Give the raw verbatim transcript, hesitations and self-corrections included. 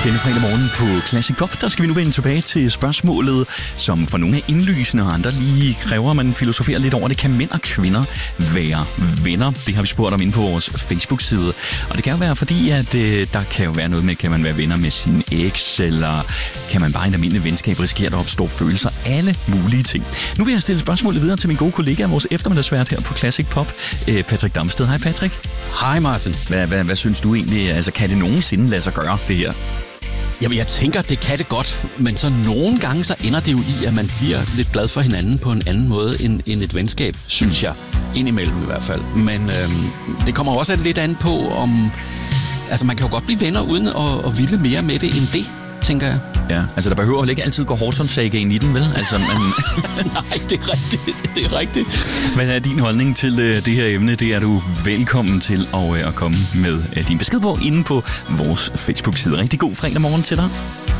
Denne fredag morgen på Classic Pop, der skal vi nu vende tilbage til spørgsmålet, som for nogle er indlysende, og andre lige kræver, at man filosoferer lidt over det. Kan mænd og kvinder være venner? Det har vi spurgt om inde på vores Facebook-side. Og det kan jo være fordi, at øh, der kan jo være noget med, kan man være venner med sin eks, eller kan man bare i en almindelig venskab risikere, at der opstår følelser? Alle mulige ting. Nu vil jeg stille spørgsmålet videre til min gode kollega, vores eftermiddagsvært her på Classic Pop, øh, Patrick Damsted. Hej Patrick. Hej Martin. Hvad, hvad, hvad synes du egentlig? Altså, kan det nogensinde lade sig gøre, det her? Jamen, jeg tænker, det kan det godt, men så nogle gange, så ender det jo i, at man bliver lidt glad for hinanden på en anden måde end, end et venskab, synes jeg. Indimellem i hvert fald. Men øhm, det kommer også lidt an på, om... Altså, man kan jo godt blive venner, uden at, at ville mere med det end det, tænker jeg. Ja, altså der behøver ikke altid gå Horton-sagaen i den, vel? Altså, man... Nej, det er rigtigt, det er rigtigt. Hvad er din holdning til uh, det her emne? Det er du velkommen til at, uh, at komme med uh, din besked på inde på vores Facebook-side. Rigtig god fredag morgen til dig.